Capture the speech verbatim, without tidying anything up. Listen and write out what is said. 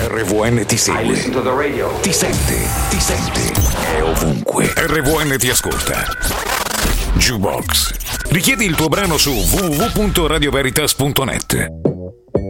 R V N ti segue, ti sente, ti sente, è ovunque. R V N ti ascolta. Jukebox. Richiedi il tuo brano su w w w punto radio veritas punto net.